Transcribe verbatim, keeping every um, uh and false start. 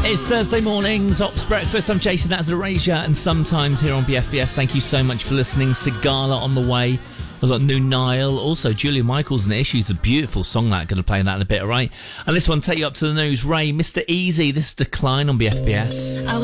It's Thursday mornings, Ops Breakfast. I'm Jason Azarasia, and sometimes here on B F B S. Thank you so much for listening. Sigala on the way. We've got New Nile, also Julia Michaels and Issues, a beautiful song that. Going to play that in a bit, all right? And this one, take you up to the news. Ray, Mister Easy, this Decline on B F B S. I